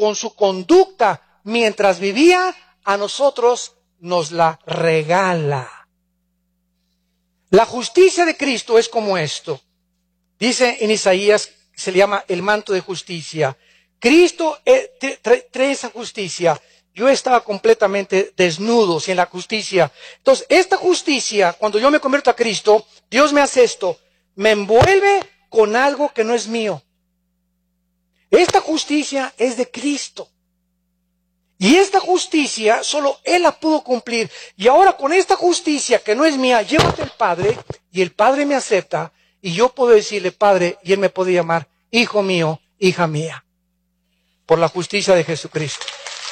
con su conducta mientras vivía, a nosotros nos la regala. La justicia de Cristo es como esto. Dice en Isaías, se le llama el manto de justicia. Cristo trae esa justicia. Yo estaba completamente desnudo, sin la justicia. Entonces, esta justicia, cuando yo me convierto a Cristo, Dios me hace esto. Me envuelve con algo que no es mío. Esta justicia es de Cristo. Y esta justicia solo Él la pudo cumplir. Y ahora con esta justicia que no es mía, llevo ante el Padre y el Padre me acepta y yo puedo decirle Padre y Él me puede llamar hijo mío, hija mía. Por la justicia de Jesucristo.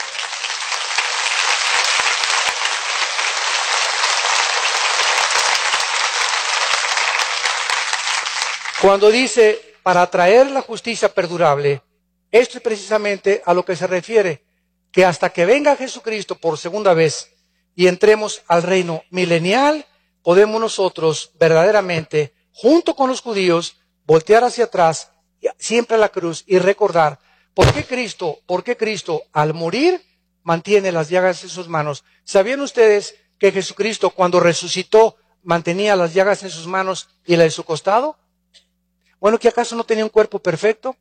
Cuando dice para traer la justicia perdurable, esto es precisamente a lo que se refiere. Que hasta que venga Jesucristo por segunda vez y entremos al reino milenial, podemos nosotros verdaderamente, junto con los judíos, voltear hacia atrás, siempre a la cruz y recordar por qué Cristo al morir mantiene las llagas en sus manos. ¿Sabían ustedes que Jesucristo cuando resucitó mantenía las llagas en sus manos y la de su costado? Bueno, ¿que acaso no tenía un cuerpo perfecto?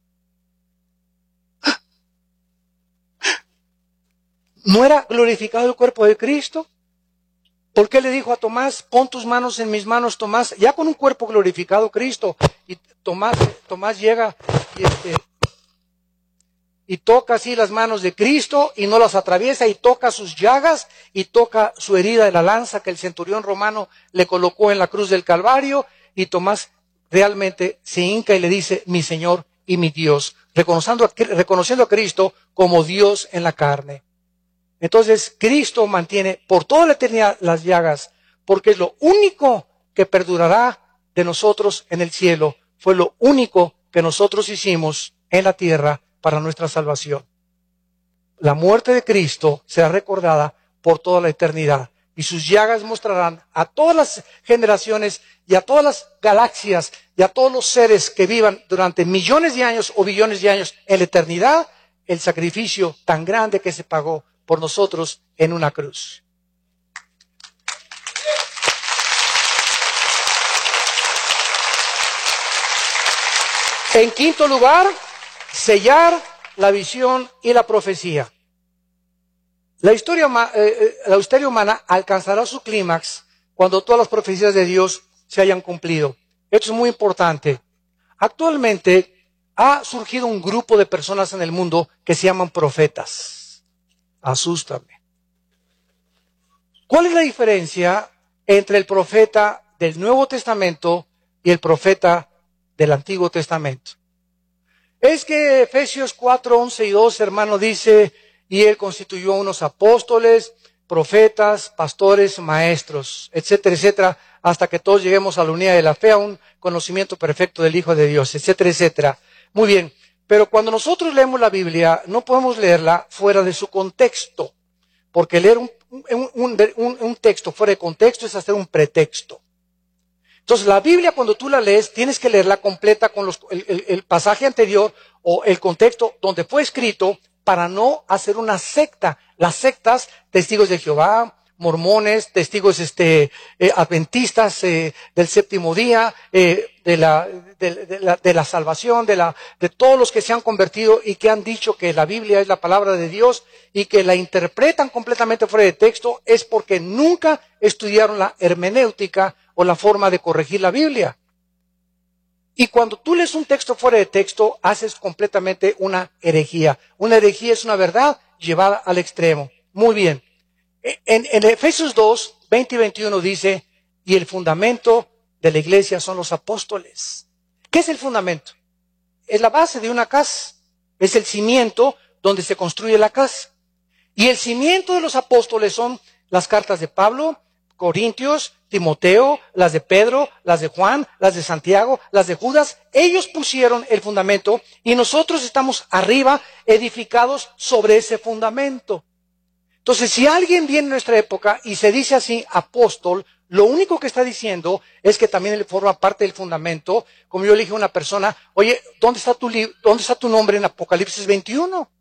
¿No era glorificado el cuerpo de Cristo? ¿Por qué le dijo a Tomás, pon tus manos en mis manos, Tomás? Ya con un cuerpo glorificado Cristo. Y Tomás llega y toca así las manos de Cristo y no las atraviesa y toca sus llagas y toca su herida de la lanza que el centurión romano le colocó en la cruz del Calvario. Y Tomás realmente se hinca y le dice, mi Señor y mi Dios, reconociendo a Cristo como Dios en la carne. Entonces, Cristo mantiene por toda la eternidad las llagas, porque es lo único que perdurará de nosotros en el cielo. Fue lo único que nosotros hicimos en la tierra para nuestra salvación. La muerte de Cristo será recordada por toda la eternidad, y sus llagas mostrarán a todas las generaciones y a todas las galaxias y a todos los seres que vivan durante millones de años o billones de años en la eternidad, el sacrificio tan grande que se pagó por nosotros en una cruz. En quinto lugar, sellar la visión y la profecía. La historia humana alcanzará su clímax cuando todas las profecías de Dios se hayan cumplido. Esto es muy importante. Actualmente ha surgido un grupo de personas en el mundo que se llaman profetas. Asústame. ¿Cuál es la diferencia entre el profeta del Nuevo Testamento y el profeta del Antiguo Testamento? Es que Efesios 4, 11 y 12, hermano, dice, y Él constituyó unos apóstoles, profetas, pastores, maestros, etcétera, etcétera, hasta que todos lleguemos a la unidad de la fe, a un conocimiento perfecto del Hijo de Dios, etcétera, etcétera. Muy bien. Pero cuando nosotros leemos la Biblia, no podemos leerla fuera de su contexto, porque leer un texto fuera de contexto es hacer un pretexto. Entonces, la Biblia, cuando tú la lees, tienes que leerla completa con el pasaje anterior o el contexto donde fue escrito para no hacer una secta. Las sectas, testigos de Jehová, mormones, testigos adventistas del séptimo día, de la salvación, de todos los que se han convertido y que han dicho que la Biblia es la palabra de Dios y que la interpretan completamente fuera de texto, es porque nunca estudiaron la hermenéutica o la forma de corregir la Biblia. Y cuando tú lees un texto fuera de texto, haces completamente una herejía. Una herejía es una verdad llevada al extremo. Muy bien. En Efesios 2, 20 y 21 dice, y el fundamento de la iglesia son los apóstoles. ¿Qué es el fundamento? Es la base de una casa. Es el cimiento donde se construye la casa. Y el cimiento de los apóstoles son las cartas de Pablo, Corintios, Timoteo, las de Pedro, las de Juan, las de Santiago, las de Judas. Ellos pusieron el fundamento y nosotros estamos arriba edificados sobre ese fundamento. Entonces, si alguien viene en nuestra época y se dice así, apóstol, lo único que está diciendo es que también él forma parte del fundamento. Como yo le dije a una persona, oye, ¿dónde está tu nombre en Apocalipsis 21?